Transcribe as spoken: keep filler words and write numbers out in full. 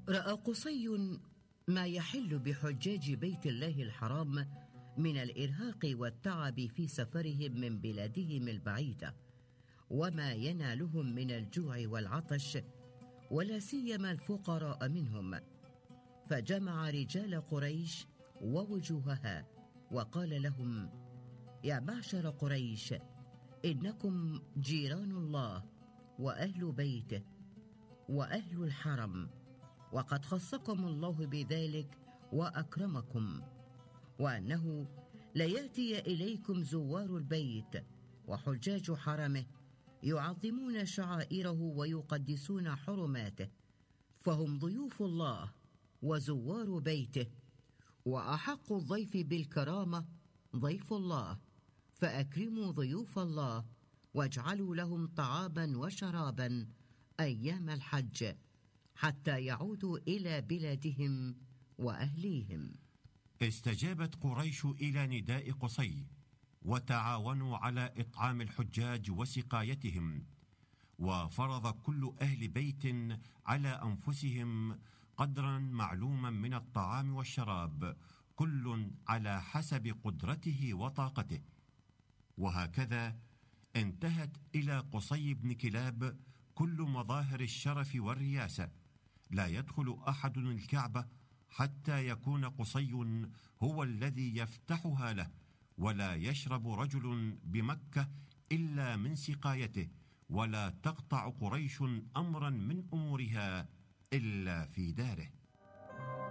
رأى قصي ما يحل بحجاج بيت الله الحرام من الإرهاق والتعب في سفرهم من بلادهم البعيدة، وما ينالهم من الجوع والعطش، ولا سيما الفقراء منهم، فجمع رجال قريش ووجوهها وقال لهم: يا معشر قريش، إنكم جيران الله وأهل بيته وأهل الحرم، وقد خصكم الله بذلك وأكرمكم، وأنه ليأتي إليكم زوار البيت وحجاج حرمه يعظمون شعائره ويقدسون حرماته، فهم ضيوف الله وزوار بيته، وأحق الضيف بالكرامة ضيف الله، فأكرموا ضيوف الله واجعلوا لهم طعاما وشرابا أيام الحج حتى يعودوا إلى بلادهم وأهليهم. استجابت قريش إلى نداء قصي، وتعاونوا على إطعام الحجاج وسقايتهم، وفرض كل أهل بيت على أنفسهم قدرا معلوما من الطعام والشراب، كل على حسب قدرته وطاقته. وهكذا انتهت إلى قصي بن كلاب كل مظاهر الشرف والرياسة. لا يدخل أحد الكعبة حتى يكون قصي هو الذي يفتحها له، ولا يشرب رجل بمكة إلا من سقايته، ولا تقطع قريش أمرا من أمورها إلا في داره.